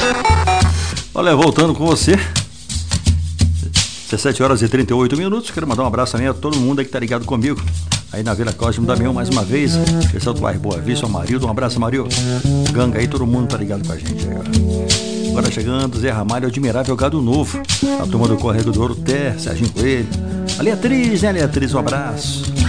Olha, voltando com você, 17 horas e 38 minutos. Quero mandar um abraço também a todo mundo aí que tá ligado comigo aí na Vila Cosme Damião mais uma vez. Pessoal do bairro Boa Vista, o Amarildo, um abraço, Amarildo. Ganga aí, todo mundo tá ligado com a gente aí, ó. Agora chegando, Zé Ramalho, Admirável Gado Novo, a turma do Correio do Ouro, Serginho Coelho, a Leatriz, né, Leatriz, um abraço.